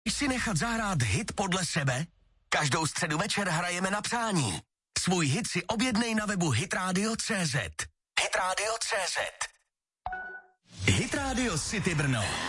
si nechat zahrát hit podle sebe? Každou středu večer hrajeme na přání. Svůj hit si objednej na webu hitradio.cz. Hitradio.cz. Hit Radio City Brno.